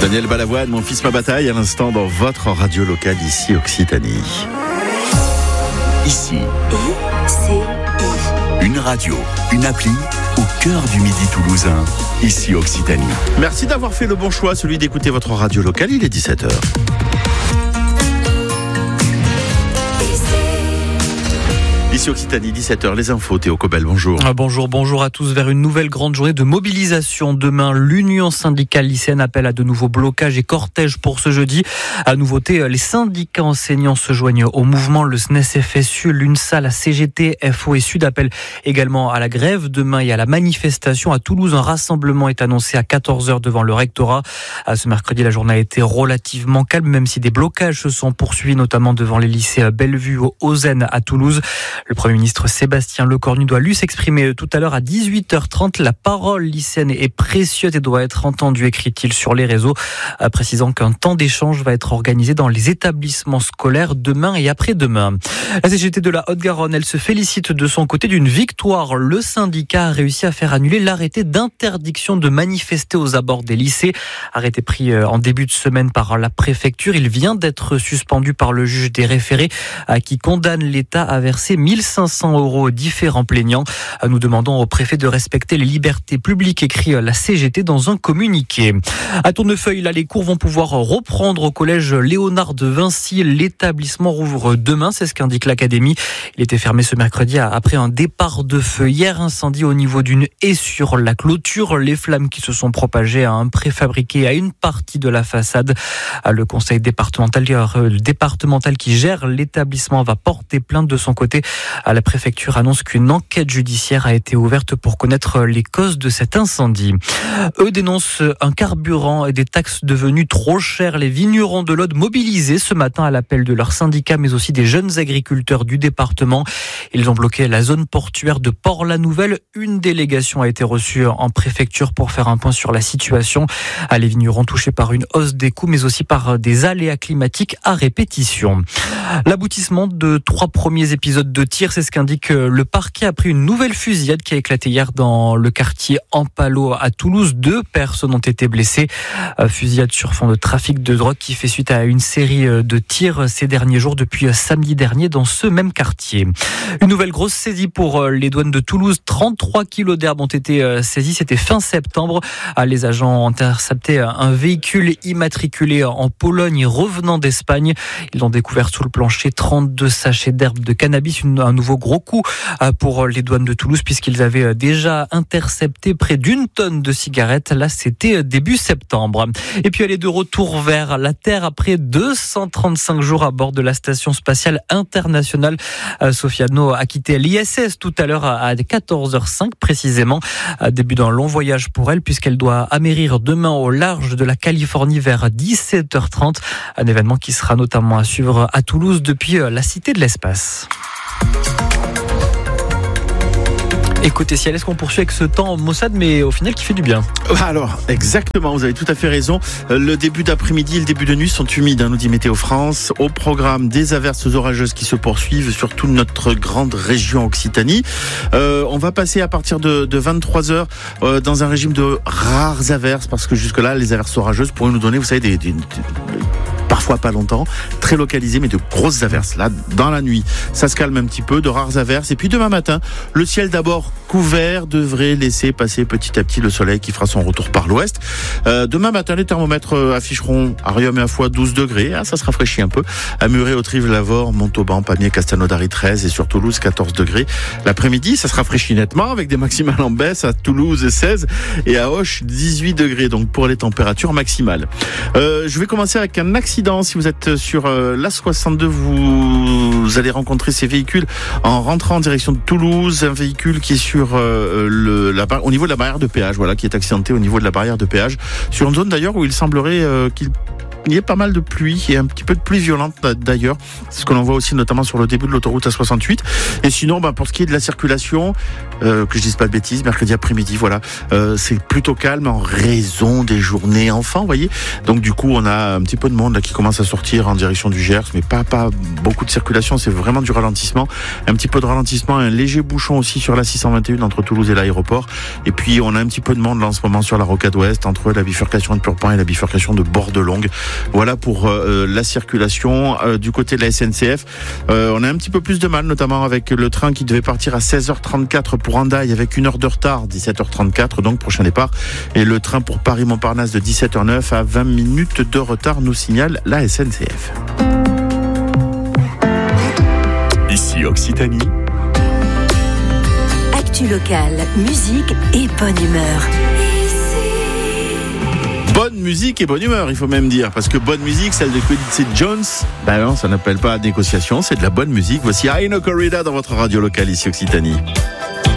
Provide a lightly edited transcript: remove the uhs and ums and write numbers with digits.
Daniel Balavoine, mon fils, ma bataille, à l'instant dans votre radio locale ici Occitanie. Ici, une radio, une appli au cœur du Midi toulousain, ici Occitanie. Merci d'avoir fait le bon choix, celui d'écouter votre radio locale, il est 17h. Ici Occitanie, 17h, les infos. Théo Cobel, bonjour. Bonjour à tous. Vers une nouvelle grande journée de mobilisation. Demain, l'Union syndicale lycéenne appelle à de nouveaux blocages et cortèges pour ce jeudi. À nouveauté, les syndicats enseignants se joignent au mouvement. Le SNES-FSU, l'UNSA, la CGT, FO et Sud appellent également à la grève. Demain, il y a la manifestation à Toulouse. Un rassemblement est annoncé à 14h devant le rectorat. Ce mercredi, la journée a été relativement calme, même si des blocages se sont poursuivis, notamment devant les lycées Bellevue au Hausen à Toulouse. Le Premier ministre Sébastien Lecornu doit lui s'exprimer tout à l'heure à 18h30. La parole lycéenne est précieuse et doit être entendue, écrit-il sur les réseaux, précisant qu'un temps d'échange va être organisé dans les établissements scolaires demain et après-demain. La CGT de la Haute-Garonne, elle se félicite de son côté d'une victoire. Le syndicat a réussi à faire annuler l'arrêté d'interdiction de manifester aux abords des lycées. Arrêté pris en début de semaine par la préfecture. Il vient d'être suspendu par le juge des référés qui condamne l'État à verser 1500 € aux différents plaignants. Nous demandons au préfet de respecter les libertés publiques, écrit la CGT dans un communiqué. À Tournefeuille, là, les cours vont pouvoir reprendre au collège Léonard de Vinci. L'établissement rouvre demain, c'est ce qu'indique l'académie. Il était fermé ce mercredi après un départ de feu. Hier, incendie au niveau d'une haie sur la clôture. Les flammes qui se sont propagées à un préfabriqué à une partie de la façade. Le conseil départemental qui gère l'établissement va porter plainte de son côté. La préfecture annonce qu'une enquête judiciaire a été ouverte pour connaître les causes de cet incendie. Eux dénoncent un carburant et des taxes devenues trop chères. Les vignerons de l'Aude mobilisés ce matin à l'appel de leur syndicat, mais aussi des jeunes agriculteurs du département. Ils ont bloqué la zone portuaire de Port-la-Nouvelle. Une délégation a été reçue en préfecture pour faire un point sur la situation. Les vignerons touchés par une hausse des coûts, mais aussi par des aléas climatiques à répétition. L'aboutissement de 3 premiers épisodes de tir, c'est ce qu'indique le parquet après une nouvelle fusillade qui a éclaté hier dans le quartier Ampalo à Toulouse. 2 personnes ont été blessées. Fusillade sur fond de trafic de drogue qui fait suite à une série de tirs ces derniers jours depuis samedi dernier dans ce même quartier. Une nouvelle grosse saisie pour les douanes de Toulouse. 33 kilos d'herbe ont été saisis. C'était fin septembre. Les agents ont intercepté un véhicule immatriculé en Pologne revenant d'Espagne. Ils ont découvert sous le plancher 32 sachets d'herbe de cannabis. Un nouveau gros coup pour les douanes de Toulouse puisqu'ils avaient déjà intercepté près d'1 tonne de cigarettes. Là, c'était début septembre. Et puis elle est de retour vers la Terre après 235 jours à bord de la station spatiale internationale. Sofiano a quitté l'ISS tout à l'heure à 14h05 précisément. Début d'un long voyage pour elle puisqu'elle doit amérir demain au large de la Californie vers 17h30. Un événement qui sera notamment à suivre à Toulouse depuis la Cité de l'Espace. Écoutez, Ciel, est-ce qu'on poursuit avec ce temps maussade, mais au final qui fait du bien? Alors, exactement, vous avez tout à fait raison. Le début d'après-midi et le début de nuit sont humides, nous dit Météo France. Au programme, des averses orageuses qui se poursuivent sur toute notre grande région Occitanie. On va passer à partir de 23h dans un régime de rares averses, parce que jusque-là, les averses orageuses pourraient nous donner, vous savez, parfois pas longtemps, très localisées, mais de grosses averses. Là, dans la nuit, ça se calme un petit peu, de rares averses. Et puis demain matin, le ciel d'abord couvert devrait laisser passer petit à petit le soleil qui fera son retour par l'ouest. Demain matin, les thermomètres afficheront à Riom et à Foix 12 degrés. Ça se rafraîchit un peu. À Muret, Autrive, Lavore, Montauban, Pamiers, Castelnaudary 13 et sur Toulouse 14 degrés. L'après-midi, ça se rafraîchit nettement avec des maximales en baisse à Toulouse 16 et à Auch 18 degrés. Donc pour les températures maximales. Je vais commencer avec un accident. Si vous êtes sur l'A62, vous allez rencontrer ces véhicules en rentrant en direction de Toulouse. Un véhicule qui est sur au niveau de la barrière de péage, voilà, qui est accidenté au niveau de la barrière de péage, sur une zone d'ailleurs où il semblerait qu'il il y a pas mal de pluie et un petit peu de pluie violente d'ailleurs. C'est ce que l'on voit aussi notamment sur le début de l'autoroute A68. Et sinon, pour ce qui est de la circulation, que je dise pas de bêtises, mercredi après-midi, voilà, c'est plutôt calme en raison des journées enfants, vous voyez. Donc du coup, on a un petit peu de monde là qui commence à sortir en direction du Gers, mais pas beaucoup de circulation, c'est vraiment du ralentissement. Un petit peu de ralentissement, un léger bouchon aussi sur la 621 entre Toulouse et l'aéroport. Et puis on a un petit peu de monde là en ce moment sur la rocade ouest entre la bifurcation de Purpan et la bifurcation de Bordelongue. Voilà pour la circulation. Du côté de la SNCF, on a un petit peu plus de mal, notamment avec le train qui devait partir à 16h34 pour Hendaye avec 1 heure de retard, 17h34 donc prochain départ, et le train pour Paris-Montparnasse de 17h09 à 20 minutes de retard, nous signale la SNCF. Ici Occitanie. Actu locale, musique et bonne humeur. Bonne musique et bonne humeur, il faut même dire, parce que bonne musique, celle de Quincy Jones, non, ça n'appelle pas négociation, c'est de la bonne musique. Voici Aino Corrida dans votre radio locale ici Occitanie.